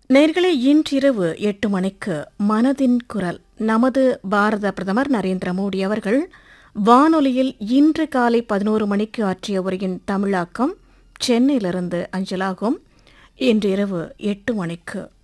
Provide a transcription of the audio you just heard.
நேர்களே, இன்றிரவு 8 மணிக்கு மனதின் குரல். நமது பாரத பிரதமர் நரேந்திர மோடி அவர்கள் வானொலியில் இன்று காலை 11 மணிக்கு ஆற்றிய உரையின் தமிழாக்கம் சென்னையிலிருந்து அஞ்சலாகும். இன்றிரவு 8 மணிக்கு